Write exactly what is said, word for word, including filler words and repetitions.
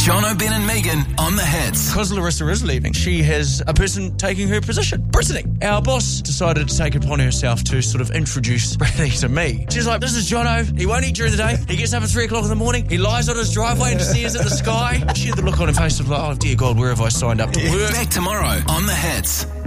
Jono, Ben and Megan on the Hits. Because Larissa is leaving, she has a person taking her position. Brittany, our boss, decided to take it upon herself to sort of introduce Brittany to me. She's like, this is Jono. He won't eat during the day. He gets up at three o'clock in the morning. He lies on his driveway and stares at the sky. She had the look on her face of like, oh dear God, where have I signed up to work? Back tomorrow on the Hits.